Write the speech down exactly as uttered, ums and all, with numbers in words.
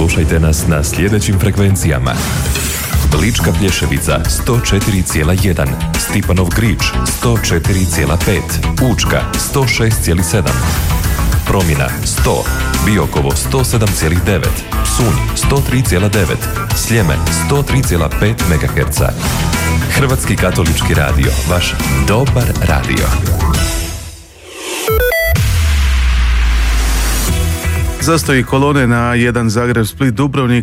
Slušajte nas na sljedećim frekvencijama: Lička Plješevica sto četiri zarez jedan, Stipanov Grič sto četiri zarez pet, Učka sto šest zarez sedam, Promjena sto, Biokovo sto sedam zarez devet, Psunj sto tri zarez devet, Sljeme sto tri zarez pet megaherca. Hrvatski katolički radio, vaš dobar radio. Zastoji kolone na jedan Zagreb, Split, Dubrovnik